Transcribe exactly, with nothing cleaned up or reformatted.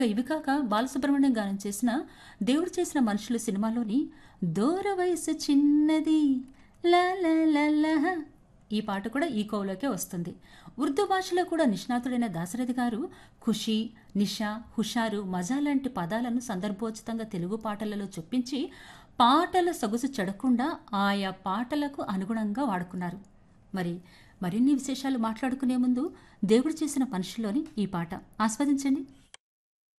ఇవి కాక బాలసుబ్రహ్మణ్యం గానం చేసిన దేవుడు చేసిన మనుషులు సినిమాలోని దూర వయసు చిన్నది లా లా లా లా ఈ పాట కూడా ఈ కోవలోకే వస్తుంది. ఉర్దూ భాషలో కూడా నిష్ణాతుడైన దాశరథి గారు ఖుషి, నిషా, హుషారు, మజా లాంటి పదాలను సందర్భోచితంగా తెలుగు పాటలలో చొప్పించి పాటల సొగసు చెడకుండా ఆయా పాటలకు అనుగుణంగా వాడుకున్నారు. మరి మరిన్ని విశేషాలు మాట్లాడుకునే ముందు దేవుడు చేసిన మనుషుల్లోని ఈ పాట ఆస్వాదించండి.